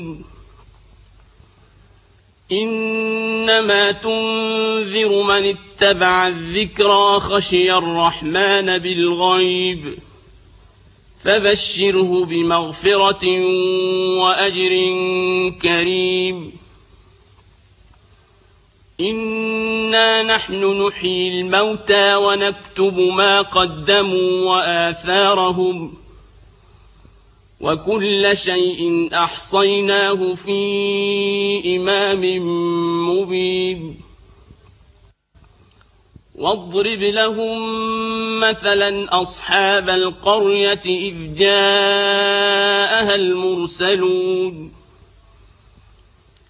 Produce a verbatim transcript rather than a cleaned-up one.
إنما تنذر من اتبع الذكرى خشي الرحمن بالغيب فبشره بمغفرة وأجر كريم إنا نحن نحيي الموتى ونكتب ما قدموا وآثارهم وكل شيء أحصيناه في إمام مبين واضرب لهم مثلا أصحاب القرية إذ جاءها المرسلون